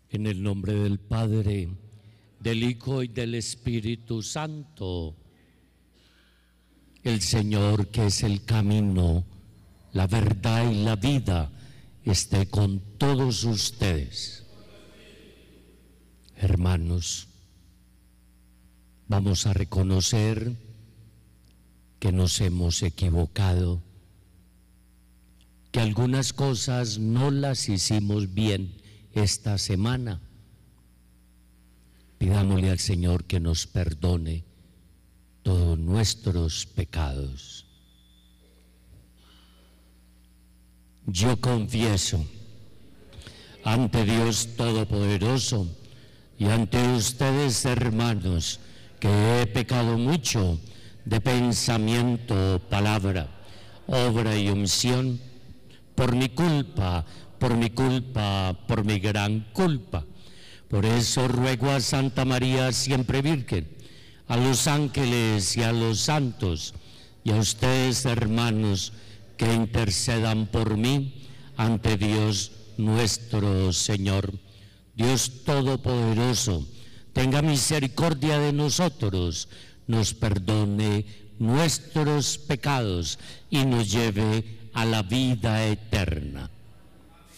En el nombre del Padre, del Hijo y del Espíritu Santo. El Señor, que es el camino, la verdad y la vida, esté con todos ustedes. Hermanos, vamos a reconocer que nos hemos equivocado, que algunas cosas no las hicimos bien esta semana. Pidámosle al Señor que nos perdone todos nuestros pecados. Yo confieso ante Dios Todopoderoso y ante ustedes, hermanos, que he pecado mucho de pensamiento, palabra, obra y omisión, por mi culpa, por mi gran culpa. Por eso ruego a Santa María, siempre Virgen, a los ángeles y a los santos, y a ustedes, hermanos, que intercedan por mí ante Dios nuestro Señor. Dios Todopoderoso, tenga misericordia de nosotros, nos perdone nuestros pecados y nos lleve a la vida eterna.